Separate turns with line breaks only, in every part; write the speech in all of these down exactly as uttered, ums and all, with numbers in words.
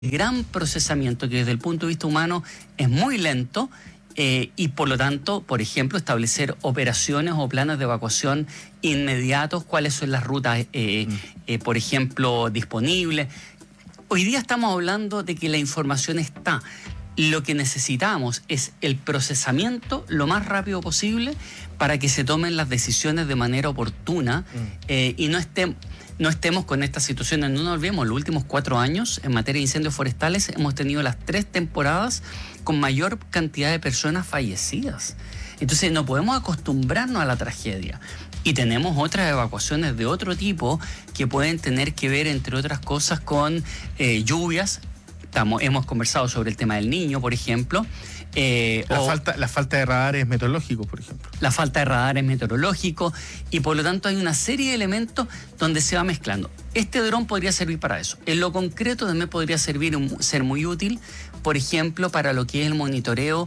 gran procesamiento que desde el punto de vista humano es muy lento eh, y por lo tanto, por ejemplo, establecer operaciones o planes de evacuación inmediatos, cuáles son las rutas, eh, mm. eh, por ejemplo, disponibles. Hoy día estamos hablando de que la información está. Lo que necesitamos es el procesamiento lo más rápido posible para que se tomen las decisiones de manera oportuna mm. eh, y no estemos... No estemos con estas situaciones. No nos olvidemos, los últimos cuatro años en materia de incendios forestales hemos tenido las tres temporadas con mayor cantidad de personas fallecidas. Entonces no podemos acostumbrarnos a la tragedia. Y tenemos otras evacuaciones de otro tipo que pueden tener que ver, entre otras cosas, con eh, lluvias. Estamos, hemos conversado sobre el tema del Niño, por ejemplo. Eh,
la,
o,
falta, la falta de radares meteorológicos, por ejemplo.
La falta de radares meteorológicos y por lo tanto hay una serie de elementos donde se va mezclando. Este dron podría servir para eso. En lo concreto también podría servir, ser muy útil, por ejemplo, para lo que es el monitoreo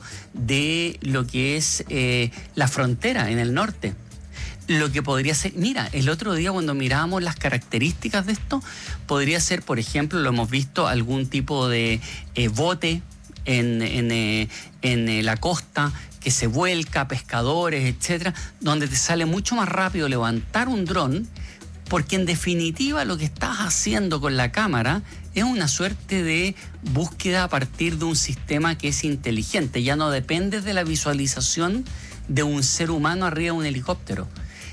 de lo que es eh, la frontera en el norte. Lo que podría ser, mira, el otro día cuando mirábamos las características de esto, podría ser, por ejemplo, lo hemos visto, algún tipo de eh, bote en, en, eh, en eh, la costa que se vuelca, pescadores, etcétera, donde te sale mucho más rápido levantar un dron, porque en definitiva lo que estás haciendo con la cámara es una suerte de búsqueda a partir de un sistema que es inteligente. Ya no dependes de la visualización de un ser humano arriba de un helicóptero.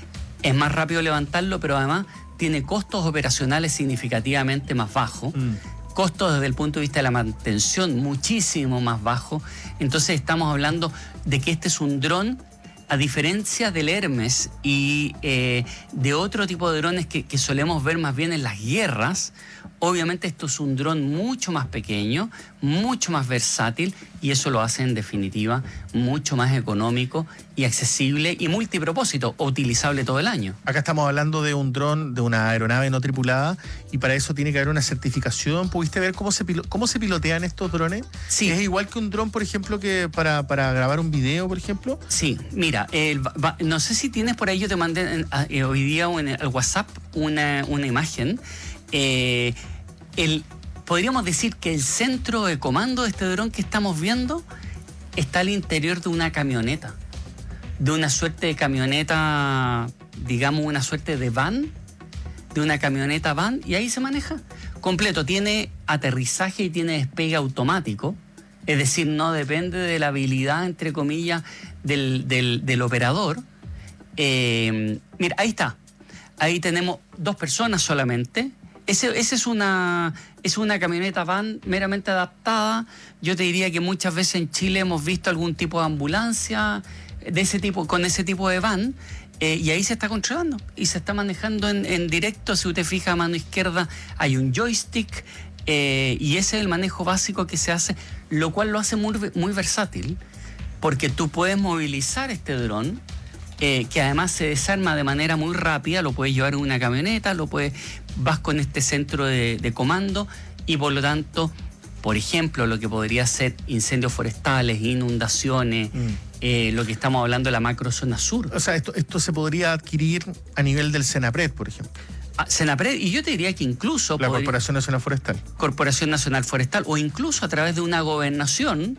Es más rápido levantarlo, pero además tiene costos operacionales significativamente más bajos. Mm. Costos desde el punto de vista de la mantención muchísimo más bajos. Entonces estamos hablando de que este es un dron, a diferencia del Hermes y eh, de otro tipo de drones que, que solemos ver más bien en las guerras. Obviamente esto es un dron mucho más pequeño, mucho más versátil y eso lo hace en definitiva mucho más económico y accesible y multipropósito o utilizable todo el año.
Acá estamos hablando de un dron, de una aeronave no tripulada y para eso tiene que haber una certificación. ¿Pudiste ver cómo se, pilo- cómo se pilotean estos drones?
Sí.
¿Es igual que un dron, por ejemplo, que para, para grabar un video, por ejemplo?
Sí, mira, el, va, no sé si tienes por ahí, yo te mandé eh, hoy día en el WhatsApp una, una imagen. Eh, el, podríamos decir que el centro de comando de este dron que estamos viendo está al interior de una camioneta, de una suerte de camioneta, digamos una suerte de van, de una camioneta van, y ahí se maneja completo. Tiene aterrizaje y tiene despegue automático, es decir, no depende de la habilidad, entre comillas, del, del, del operador. Eh, mira, ahí está. Ahí tenemos dos personas solamente. Ese, ese es una es una camioneta van meramente adaptada. Yo te diría que muchas veces en Chile hemos visto algún tipo de ambulancia de ese tipo, con ese tipo de van, eh, y ahí se está controlando y se está manejando en, en directo. Si usted fija a mano izquierda hay un joystick eh, y ese es el manejo básico que se hace, lo cual lo hace muy, muy versátil, porque tú puedes movilizar este dron. Eh, que además se desarma de manera muy rápida, lo puedes llevar en una camioneta, lo puedes, vas con este centro de, de comando y por lo tanto, por ejemplo, lo que podría ser incendios forestales, inundaciones, mm. eh, lo que estamos hablando de la macrozona sur.
O sea, esto, esto se podría adquirir a nivel del Senapred, por ejemplo.
Ah, Senapred, y yo te diría que incluso...
La
podría,
Corporación Nacional Forestal.
Corporación Nacional Forestal, o incluso a través de una gobernación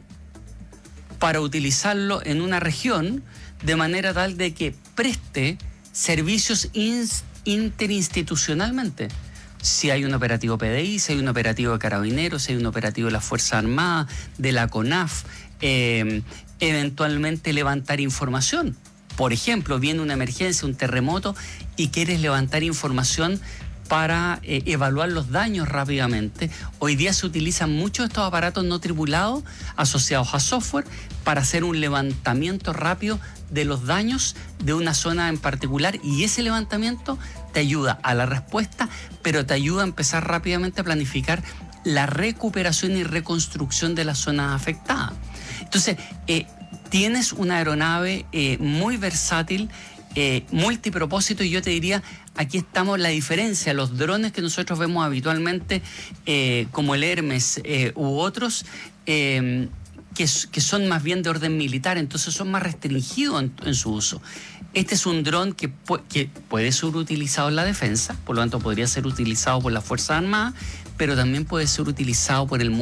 para utilizarlo en una región de manera tal de que preste servicios ins- interinstitucionalmente. Si hay un operativo P D I, si hay un operativo de Carabineros, si hay un operativo de las Fuerzas Armadas, de la CONAF, eh, eventualmente levantar información. Por ejemplo, viene una emergencia, un terremoto, y quieres levantar información para eh, evaluar los daños rápidamente. Hoy día se utilizan muchos de estos aparatos no tripulados asociados a software para hacer un levantamiento rápido de los daños de una zona en particular, y ese levantamiento te ayuda a la respuesta, pero te ayuda a empezar rápidamente a planificar la recuperación y reconstrucción de las zonas afectadas. Entonces, eh, tienes una aeronave eh, muy versátil, Eh, multipropósito, y yo te diría, aquí estamos la diferencia. Los drones que nosotros vemos habitualmente, eh, como el Hermes eh, u otros, eh, que, que son más bien de orden militar, entonces son más restringidos en, en su uso. Este es un dron que, pu- que puede ser utilizado en la defensa, por lo tanto podría ser utilizado por las Fuerzas Armadas, pero también puede ser utilizado por el